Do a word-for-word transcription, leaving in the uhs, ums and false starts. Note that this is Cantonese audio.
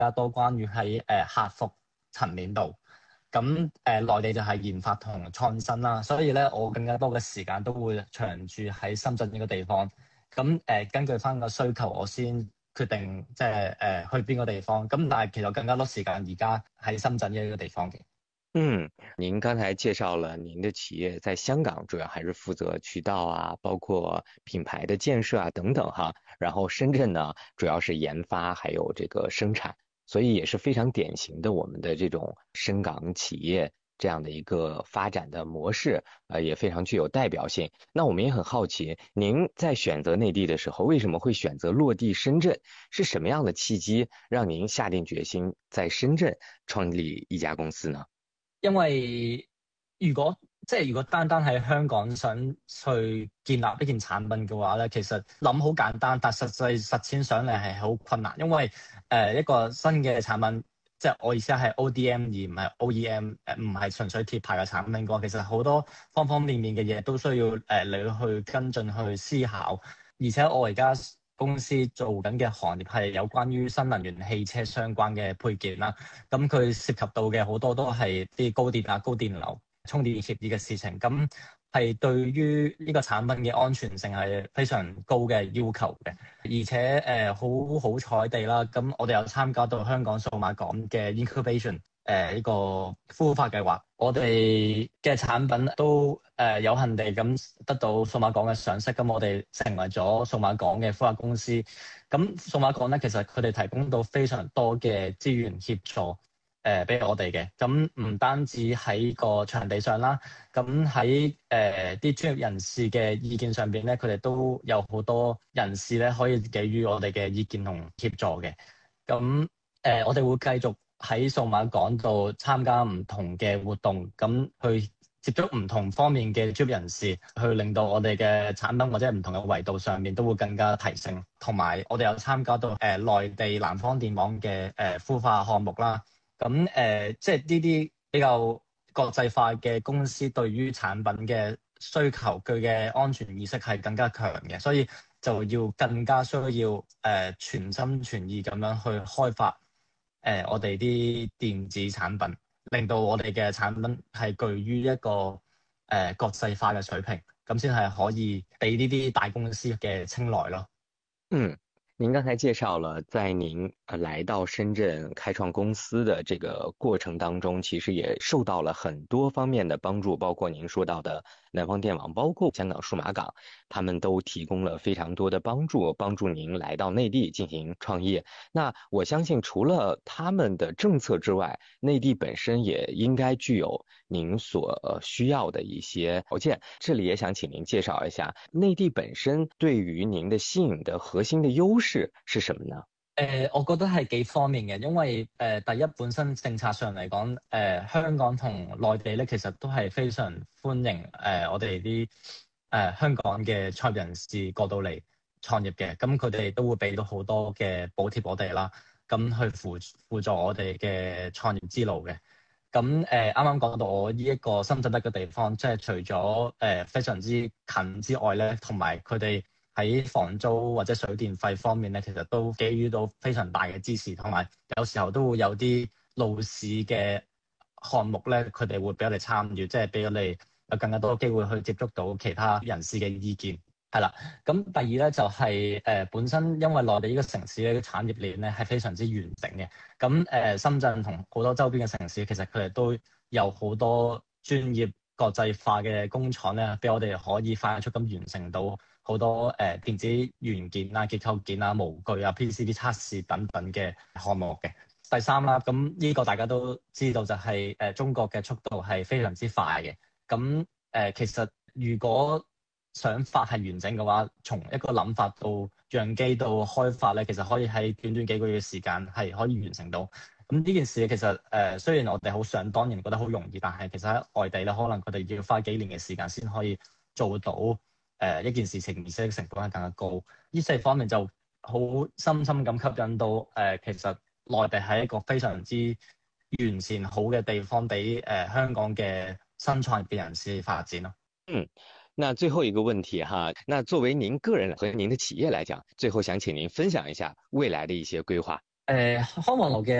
加多關於喺誒客服層面度。咁誒內地就係研發同創新啦，所以咧我更加多嘅時間都會長住喺深圳呢個地方。咁誒、呃、根據翻個需求，我先決定即係誒去邊個地方。咁但係其實更加多時間而家喺深圳呢個地方嘅。 嗯，您剛才介紹了您的企業在香港主要還是負責渠道啊，包括品牌的建設啊等等哈。然後深圳呢，主要是研發還有這個生產，所以也是非常典型的我們的這種深港企業這樣的一個發展的模式，呃，也非常具有代表性。那我們也很好奇，您在選擇內地的時候，為什麼會選擇落地深圳？是什麼樣的契機讓您下定決心在深圳創立一家公司呢？ 因為如果即係如果單單喺香港想去建立一件產品嘅話咧，其實諗好簡單，但實際實踐上嚟係好困難。因為誒、呃、一個新嘅產品，即係我意思係 O D M 而唔係 O E M，誒唔係純粹貼牌嘅產品嘅話，其實好多方方面面嘅嘢都需要誒、呃、你去跟進去思考。而且我而家公司做緊嘅行業係有關於新能源汽車相關嘅配件啦，咁佢涉及到嘅好多都係啲高電壓、高電流、充電協議嘅事情，咁係對於呢個產品嘅安全性係非常高嘅要求嘅。而且誒好好彩地啦，咁我哋有參加到香港數碼港嘅 incubation。誒呢個孵化計劃，我哋嘅產品都誒有幸地咁得到數碼港嘅賞識，咁我哋成為咗數碼港嘅孵化公司。咁數碼港咧，其實佢哋提供到非常多嘅資源協助誒俾我哋嘅。咁唔單止喺個場地上啦，咁喺誒啲專業人士嘅意見上邊咧，佢哋都有好多人士咧可以給予我哋嘅意見同協助嘅。咁誒、呃，我哋會繼續喺數碼港度參加唔同嘅活動，咁去接觸唔同方面嘅專業人士，去令到我哋嘅產品或者唔同嘅維度上面都會更加提升。同埋我哋有參加到誒、呃、內地南方電網嘅誒孵化項目啦。咁誒、呃，即係呢啲比較國際化嘅公司，對於產品嘅需求，佢嘅安全意識係更加強嘅，所以就要更加需要誒、呃、全心全意咁樣去開發。誒、呃，我哋啲電子產品，令到我哋嘅產品係具於一個誒、呃、國際化嘅水平，咁先係可以俾呢啲大公司嘅青睞咯。 嗯，您剛才介紹了，在您呃來到深圳開創公司的這個過程當中，其實也受到了很多方面的幫助，包括您說到的南方電網，包括香港數碼港，他們都提供了非常多的幫助，幫助您來到內地進行創業。那我相信，除了他們的政策之外，內地本身也應該具有您所需要的一些條件。這裡也想請您介紹一下，內地本身對於您的吸引的核心的優勢是什麼呢？ 誒、呃，我覺得係幾方面嘅，因為誒、呃、第一本身政策上嚟講，誒、呃、香港同內地咧其實都係非常歡迎誒、呃、我哋啲誒香港嘅創業人士過到嚟創業嘅，咁佢哋都會俾到好多嘅補貼我哋啦，咁去輔輔助我哋嘅創業之路嘅。咁誒啱啱講到我呢一個深圳德嘅地方，即係除咗誒、呃、非常之近之外咧，同埋佢哋喺房租或者水電費方面咧，其實都給予到非常大嘅支持，同埋有時候都會有啲路試嘅項目咧，佢哋會俾我哋參與，即係俾我哋有更加多機會去接觸到其他人士嘅意見。係啦，咁第二咧就係、是、誒、呃、本身因為內地呢個城市嘅產業鏈咧係非常之完整嘅，咁誒、呃、深圳同好多周邊嘅城市，其實佢哋都有好多專業國際化嘅工廠咧，俾我哋可以快速咁完成到好多誒、呃、電子元件啊、結構件啊、模具啊、P C B 測試等等嘅項目嘅。第三啦，咁呢個大家都知道就係、是、誒、呃、中國嘅速度係非常之快嘅，咁誒、呃、其實如果想法係完整嘅話，從一個諗法到樣機到開發咧，其實可以喺短短幾個月嘅時間係可以完成到。咁呢件事其實誒、呃，雖然我哋好想當然覺得好容易，但係其實喺外地咧，可能佢哋要花幾年嘅時間先可以做到誒、呃、一件事情，而且成本係更加高。呢四方面就好深深咁吸引到誒、呃，其實內地係一個非常之完善好嘅地方，俾誒、呃、香港嘅新創業嘅人士發展咯。 嗯。那最後一個問題哈，那作為您個人和您的企業來講，最後想請您分享一下未來的一些規劃。 誒康王樓嘅